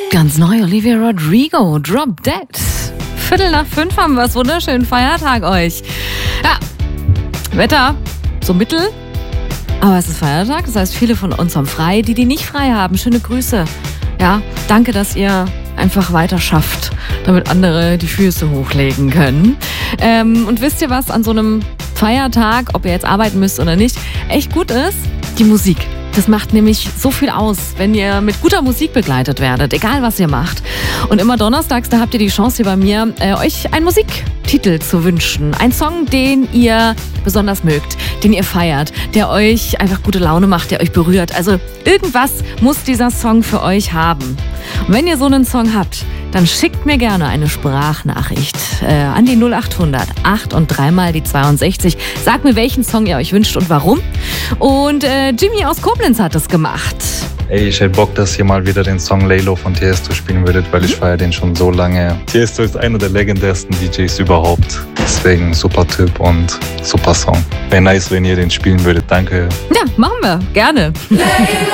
Ganz neu, Olivia Rodrigo, Drop Dead. 4:45 haben wir es. Wunderschönen Feiertag euch. Ja, Wetter so mittel, aber es ist Feiertag. Das heißt, viele von uns haben frei. Die nicht frei haben, schöne Grüße. Ja, danke, dass ihr einfach weiter schafft, damit andere die Füße hochlegen können. Und wisst ihr, was an so einem Feiertag, ob ihr jetzt arbeiten müsst oder nicht, echt gut ist? Die Musik. Das macht nämlich so viel aus, wenn ihr mit guter Musik begleitet werdet, egal was ihr macht. Und immer donnerstags, da habt ihr die Chance hier bei mir, euch einen Musiktitel zu wünschen. Ein Song, den ihr besonders mögt, den ihr feiert, der euch einfach gute Laune macht, der euch berührt. Also irgendwas muss dieser Song für euch haben. Und wenn ihr so einen Song habt, dann schickt mir gerne eine Sprachnachricht an die 0800 8 und 3 mal die 62. Sagt mir, welchen Song ihr euch wünscht und warum. Und Jimmy aus Koblenz hat es gemacht. Ey, ich hätte Bock, dass ihr mal wieder den Song Laylo von Tiesto spielen würdet, weil ich feiere den schon so lange. Tiesto ist einer der legendärsten DJs überhaupt. Deswegen super Typ und super Song. Wäre nice, wenn ihr den spielen würdet. Danke. Ja, machen wir. Gerne.